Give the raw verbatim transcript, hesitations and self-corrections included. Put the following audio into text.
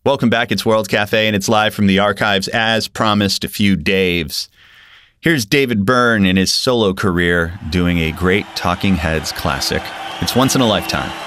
Welcome back. It's World Cafe, and it's live from the archives, as promised, a few Daves. Here's David Byrne in his solo career doing a great Talking Heads classic. It's Once in a Lifetime.